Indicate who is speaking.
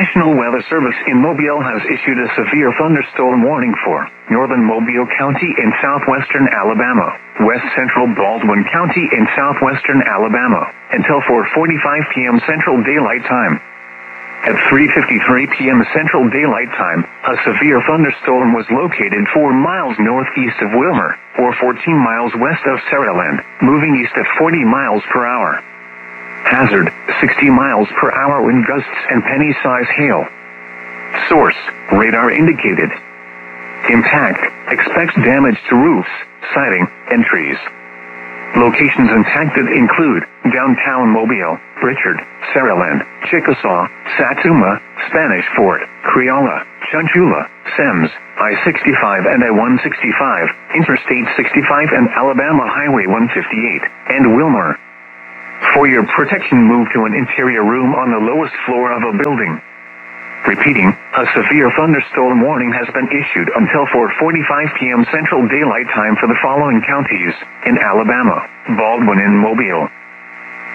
Speaker 1: National Weather Service in Mobile has issued a severe thunderstorm warning for northern Mobile County in southwestern Alabama, west central Baldwin County in southwestern Alabama, until 4:45 p.m. Central Daylight Time. At 3:53 p.m. Central Daylight Time, a severe thunderstorm was located 4 miles northeast of Wilmer, or 14 miles west of Saraland, moving east at 40 miles per hour. Hazard, 60 miles per hour wind gusts and penny-size hail. Source, radar indicated. Impact, expects damage to roofs, siding, and trees. Locations impacted include downtown Mobile, Richard, Saraland, Chickasaw, Satsuma, Spanish Fort, Creola, Chunchula, Semmes, I-65 and I-165, Interstate 65 and Alabama Highway 158, and Wilmer. For your protection, move to an interior room on the lowest floor of a building. Repeating, a severe thunderstorm warning has been issued until 4:45 p.m. Central Daylight Time for the following counties in Alabama: Baldwin and Mobile,